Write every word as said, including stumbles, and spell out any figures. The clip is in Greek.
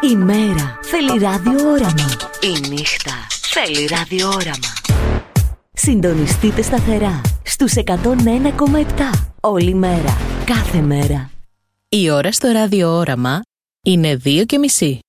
Η μέρα θέλει ραδιόραμα. Η νύχτα θέλει ραδιόραμα. Συντονιστείτε σταθερά στους εκατόν ένα κόμμα επτά όλη μέρα, κάθε μέρα. Η ώρα στο ραδιόραμα είναι δύο και μισή.